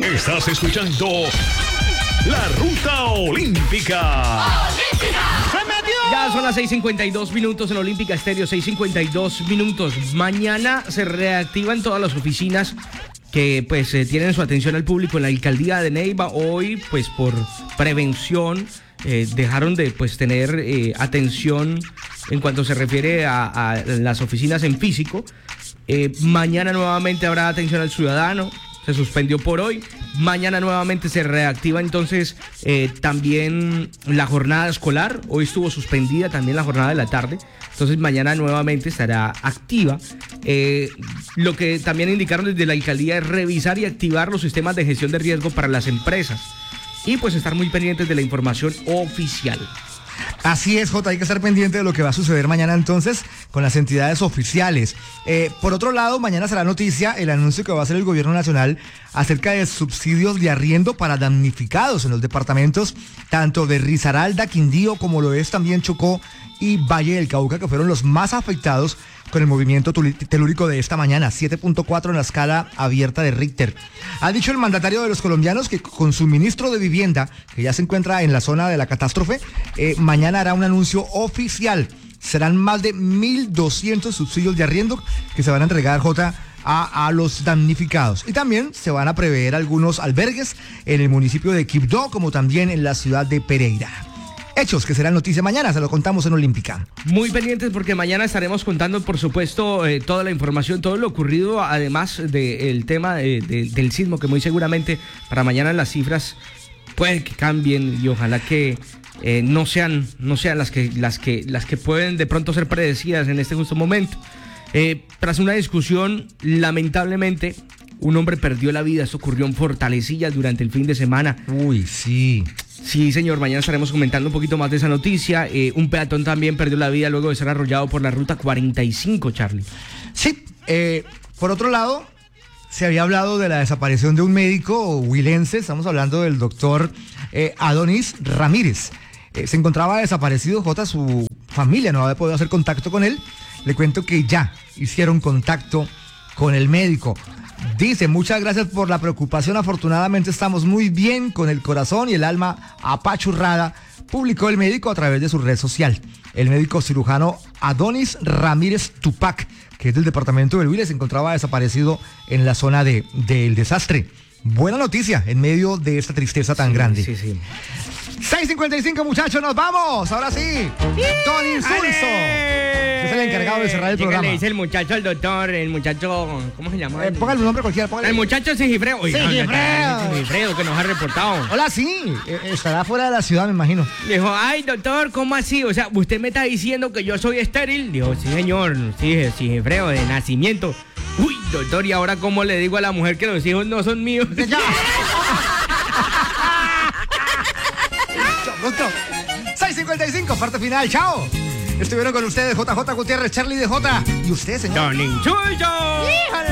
Estás escuchando La Ruta Olímpica. Ya son las 6:52 minutos en Olímpica Estéreo, 6:52 minutos. Mañana se reactivan todas las oficinas que pues tienen su atención al público en la alcaldía de Neiva. Hoy pues por prevención dejaron de pues tener atención en cuanto se refiere a las oficinas en físico. Mañana nuevamente habrá atención al ciudadano. Se suspendió por hoy. Mañana nuevamente se reactiva entonces también la jornada escolar. Hoy estuvo suspendida también la jornada de la tarde. Entonces mañana nuevamente estará activa. Lo que también indicaron desde la alcaldía es revisar y activar los sistemas de gestión de riesgo para las empresas. Y pues estar muy pendientes de la información oficial. Así es, Jota, hay que estar pendiente de lo que va a suceder mañana entonces con las entidades oficiales. Por otro lado, mañana será noticia el anuncio que va a hacer el gobierno nacional acerca de subsidios de arriendo para damnificados en los departamentos tanto de Risaralda, Quindío, como lo es también Chocó y Valle del Cauca, que fueron los más afectados con el movimiento telúrico de esta mañana, 7.4 en la escala abierta de Richter. Ha dicho el mandatario de los colombianos que con su ministro de Vivienda, que ya se encuentra en la zona de la catástrofe, mañana hará un anuncio oficial. Serán más de 1.200 subsidios de arriendo que se van a entregar, a los damnificados. Y también se van a prever algunos albergues en el municipio de Quibdó, como también en la ciudad de Pereira. Hechos que serán noticia mañana, se lo contamos en Olímpica. Muy pendientes porque mañana estaremos contando, por supuesto, toda la información, todo lo ocurrido, además del tema del sismo, que muy seguramente para mañana las cifras pueden que cambien y ojalá que no sean las que pueden de pronto ser predecidas en este justo momento. Tras una discusión, lamentablemente, un hombre perdió la vida. Esto ocurrió en Fortalecillas durante el fin de semana. Uy, sí. Sí, señor, mañana estaremos comentando un poquito más de esa noticia. Un peatón también perdió la vida luego de ser arrollado por la ruta 45, Charlie. Sí, por otro lado, se había hablado de la desaparición de un médico huilense. Estamos hablando del doctor Adonis Ramírez. Se encontraba desaparecido, su familia no había podido hacer contacto con él. Le cuento que ya hicieron contacto con el médico. Dice, muchas gracias por la preocupación, afortunadamente estamos muy bien con el corazón y el alma apachurrada, publicó el médico a través de su red social. El médico cirujano Adonis Ramírez Tupac, que es del departamento del Huila, se encontraba desaparecido en la zona del desastre. Buena noticia en medio de esta tristeza tan grande. Sí, sí. 6:55, muchachos, nos vamos. Ahora sí. Don Insulso. Es el encargado de cerrar el programa. Le dice el muchacho al doctor, el muchacho, ¿cómo se llama? Póngale un nombre cualquiera. Póngale. El muchacho Sigifredo. Sigifredo, que nos ha reportado. Hola, sí. Estará fuera de la ciudad, me imagino. Dijo, ay, doctor, ¿cómo así? O sea, ¿usted me está diciendo que yo soy estéril? Dijo, sí, señor, sí, Sigifredo, de nacimiento. Uy, doctor, ¿y ahora cómo le digo a la mujer que los hijos no son míos? Ya. 6:55, parte final, chao. Estuvieron con ustedes JJ Gutiérrez, Charlie DJ y usted, señor. Don Insulso.